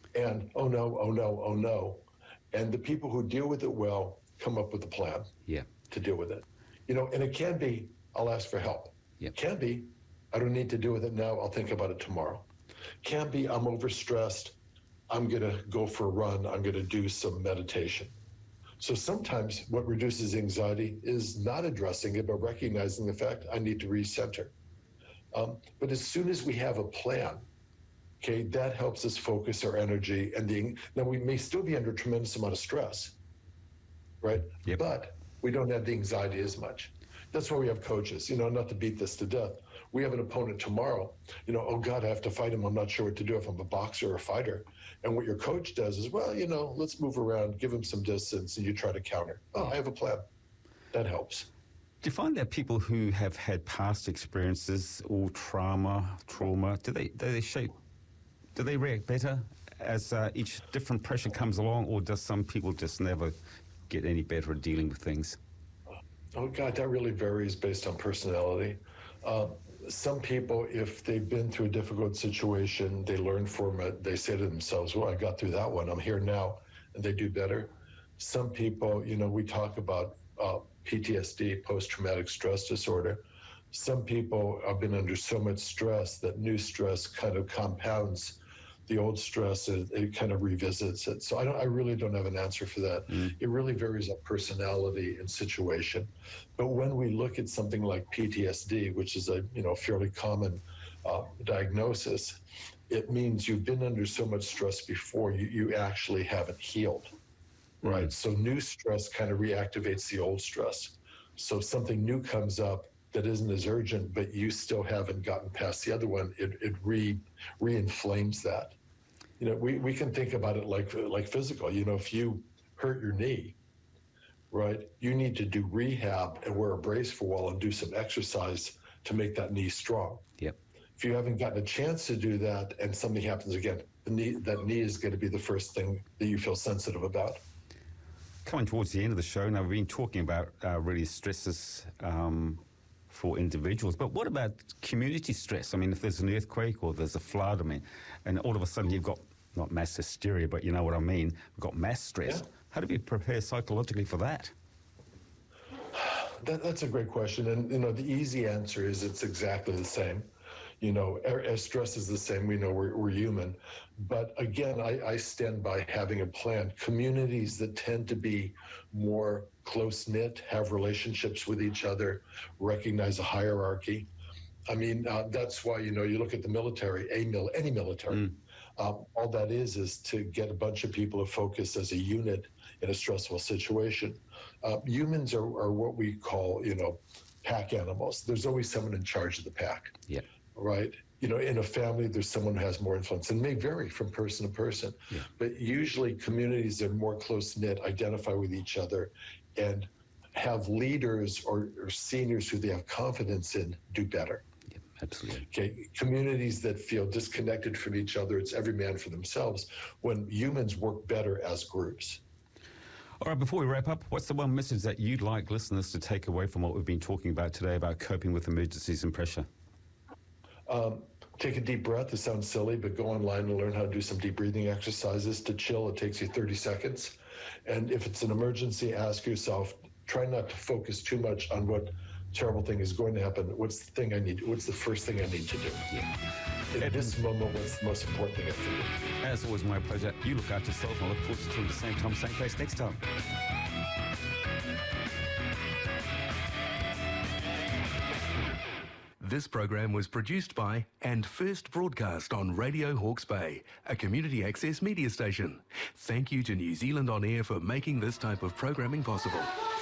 And oh no, oh no, oh no. And the people who deal with it well come up with a plan to deal with it. And it can be, I'll ask for help. Can be, I don't need to deal with it now, I'll think about it tomorrow. Can be, I'm overstressed, I'm going to go for a run, I'm going to do some meditation. So sometimes what reduces anxiety is not addressing it, but recognizing the fact I need to recenter. But as soon as we have a plan, okay, that helps us focus our energy. Now we may still be under a tremendous amount of stress, right? But we don't have the anxiety as much. That's why we have coaches, not to beat this to death. We have an opponent tomorrow, oh God, I have to fight him. I'm not sure what to do if I'm a boxer or a fighter. And what your coach does is, well, let's move around, give him some distance, and you try to counter. Oh, I have a plan. That helps. Do you find that people who have had past experiences or trauma, do they react better as each different pressure comes along, or does some people just never get any better at dealing with things? Oh, God, that really varies based on personality. Some people, if they've been through a difficult situation, they learn from it. They say to themselves, well, I got through that one. I'm here now, and they do better. Some people, we talk about PTSD, post-traumatic stress disorder. Some people have been under so much stress that new stress kind of compounds the old stress, it kind of revisits it. So I really don't have an answer for that. It really varies on personality and situation. But when we look at something like PTSD, which is a fairly common diagnosis, it means you've been under so much stress before, you actually haven't healed, right? So new stress kind of reactivates the old stress. So something new comes up that isn't as urgent, but you still haven't gotten past the other one, it re-inflames that. We can think about it like physical. If you hurt your knee, right, you need to do rehab and wear a brace for a while and do some exercise to make that knee strong. If you haven't gotten a chance to do that and something happens again, that knee is going to be the first thing that you feel sensitive about. Coming towards the end of the show, now we've been talking about really stresses for individuals, but what about community stress? I mean, if there's an earthquake or there's a flood, and all of a sudden you've got, not mass hysteria, but you know what I mean, we've got mass stress. How do we prepare psychologically for that? That's a great question, and the easy answer is it's exactly the same. Our stress is the same. We know we're human. But again, I stand by having a plan. Communities that tend to be more close-knit, have relationships with each other, recognize a hierarchy. That's why, you look at the military, any military. All that is to get a bunch of people to focus as a unit in a stressful situation. Humans are what we call, pack animals. There's always someone in charge of the pack. Right? In a family, there's someone who has more influence, and may vary from person to person. But usually communities that are more close-knit identify with each other and have leaders or seniors who they have confidence in do better. Absolutely. Okay, communities that feel disconnected from each other, it's every man for themselves, when humans work better as groups. All right, before we wrap up, what's the one message that you'd like listeners to take away from what we've been talking about today about coping with emergencies and pressure? Take a deep breath. It sounds silly, but go online and learn how to do some deep breathing exercises. To chill, it takes you 30 seconds. And if it's an emergency, ask yourself, try not to focus too much on what terrible thing is going to happen. What's the first thing I need to do? In this moment, what's the most important thing I can do? As always, my pleasure. You look after yourself, and I look forward to seeing you at the same time, same place next time. This program was produced by and first broadcast on Radio Hawke's Bay, a community access media station. Thank you to New Zealand On Air for making this type of programming possible.